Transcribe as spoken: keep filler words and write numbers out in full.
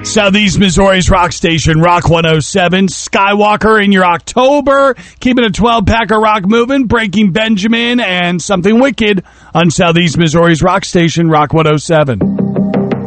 Southeast Missouri's rock station, Rock one oh seven. Skywalker in your October. Keeping a twelve-pack of rock moving. Breaking Benjamin and Something Wicked on Southeast Missouri's rock station, Rock one oh seven.